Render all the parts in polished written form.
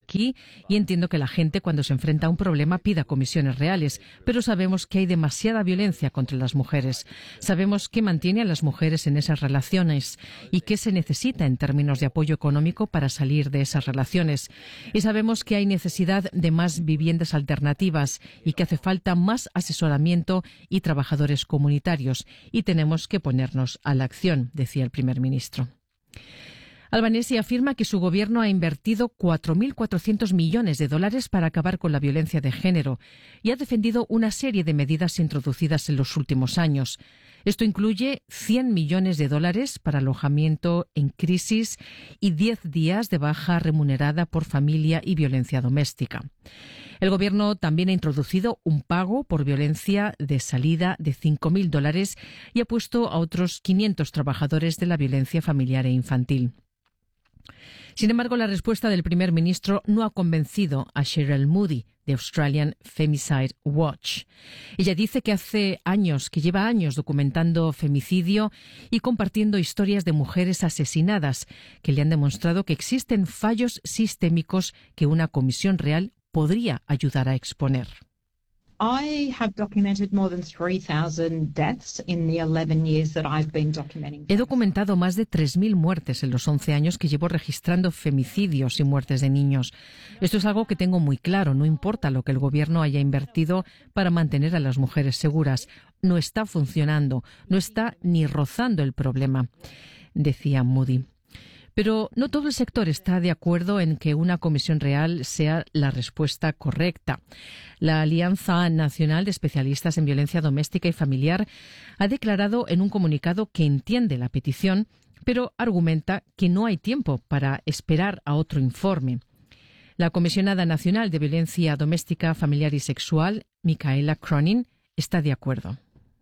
aquí y entiendo que la gente cuando se enfrenta a un problema pida comisiones reales, pero sabemos que hay demasiada violencia contra las mujeres. Sabemos qué mantiene a las mujeres en esas relaciones y qué se necesita en términos de apoyo económico para salir de esas relaciones. Y sabemos que hay necesidad de más viviendas alternativas y que hace falta más asesoramiento y trabajadores comunitarios. Y tenemos que ponernos a la acción, decía el primer ministro. Albanese afirma que su gobierno ha invertido 4.400 millones de dólares para acabar con la violencia de género y ha defendido una serie de medidas introducidas en los últimos años. Esto incluye 100 millones de dólares para alojamiento en crisis y 10 días de baja remunerada por familia y violencia doméstica. El gobierno también ha introducido un pago por violencia de salida de 5.000 dólares y ha puesto a otros 500 trabajadores de la violencia familiar e infantil. Sin embargo, la respuesta del primer ministro no ha convencido a Cheryl Moody, de Australian Femicide Watch. Ella dice que lleva años documentando femicidio y compartiendo historias de mujeres asesinadas que le han demostrado que existen fallos sistémicos que una comisión real podría ayudar a exponer. I have documented more than 3,000 deaths in the 11 years that I've been documenting. He documentado más de 3.000 muertes en los 11 años que llevo registrando femicidios y muertes de niños. Esto es algo que tengo muy claro. No importa lo que el gobierno haya invertido para mantener a las mujeres seguras. No está funcionando. No está ni rozando el problema, decía Moody. Pero no todo el sector está de acuerdo en que una comisión real sea la respuesta correcta. La Alianza Nacional de Especialistas en Violencia Doméstica y Familiar ha declarado en un comunicado que entiende la petición, pero argumenta que no hay tiempo para esperar a otro informe. La Comisionada Nacional de Violencia Doméstica, Familiar y Sexual, Michaela Cronin, está de acuerdo.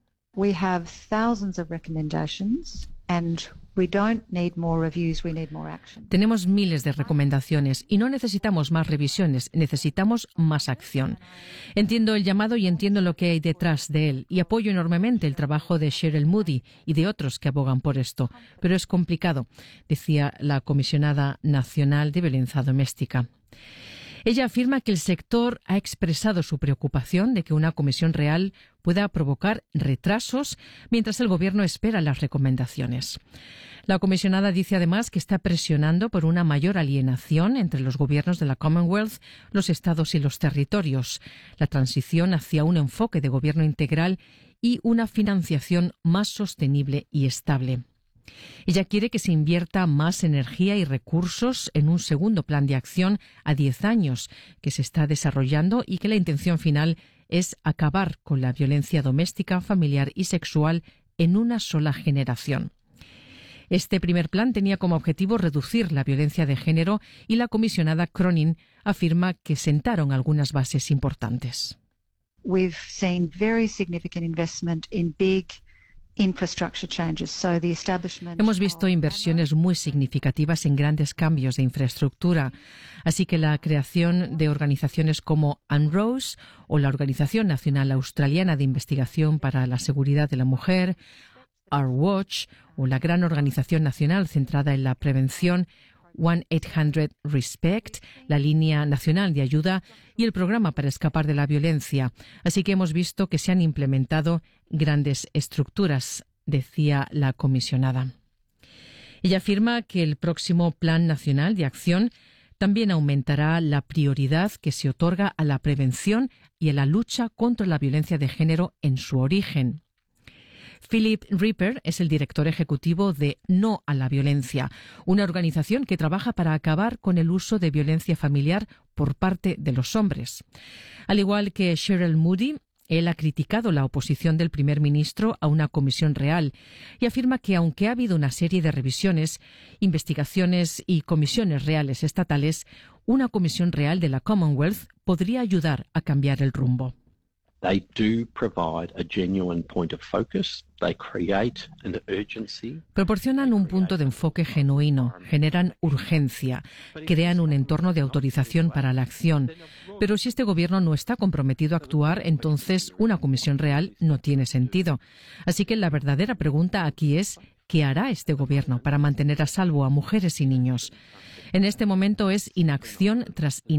We have thousands of recommendations and we don't need more reviews, we need more action. Tenemos miles de recomendaciones y no necesitamos más revisiones, necesitamos más acción. Entiendo el llamado y entiendo lo que hay detrás de él y apoyo enormemente el trabajo de Cheryl Moody y de otros que abogan por esto, pero es complicado, decía la Comisionada Nacional de Violencia Doméstica. Ella afirma que el sector ha expresado su preocupación de que una comisión real pueda provocar retrasos mientras el gobierno espera las recomendaciones. La comisionada dice además que está presionando por una mayor alienación entre los gobiernos de la Commonwealth, los estados y los territorios, la transición hacia un enfoque de gobierno integral y una financiación más sostenible y estable. Ella quiere que se invierta más energía y recursos en un segundo plan de acción a 10 años que se está desarrollando y que la intención final es acabar con la violencia doméstica, familiar y sexual en una sola generación. Este primer plan tenía como objetivo reducir la violencia de género y la comisionada Cronin afirma que sentaron algunas bases importantes. We've seen very significant investment in big infrastructure changes, so the establishment. Hemos visto inversiones muy significativas en grandes cambios de infraestructura, así que la creación de organizaciones como UNROSE o la Organización Nacional Australiana de Investigación para la Seguridad de la Mujer, Our Watch, o la gran organización nacional centrada en la prevención 1-800-RESPECT, la línea nacional de ayuda y el programa para escapar de la violencia. Así que hemos visto que se han implementado grandes estructuras, decía la comisionada. Ella afirma que el próximo Plan Nacional de Acción también aumentará la prioridad que se otorga a la prevención y a la lucha contra la violencia de género en su origen. Philip Ripper es el director ejecutivo de No a la Violencia, una organización que trabaja para acabar con el uso de violencia familiar por parte de los hombres. Al igual que Cheryl Moody, él ha criticado la oposición del primer ministro a una comisión real y afirma que aunque ha habido una serie de revisiones, investigaciones y comisiones reales estatales, una comisión real de la Commonwealth podría ayudar a cambiar el rumbo. They do provide a genuine point of focus. They create an urgency. Proporcionan un punto de enfoque genuino, generan urgencia, crean un entorno de autorización para la acción. Pero si este gobierno no está comprometido a actuar, entonces una comisión real no tiene sentido. Así que la verdadera pregunta aquí es ¿qué hará este gobierno para mantener a salvo a mujeres y niños? En este momento es inacción tras inacción.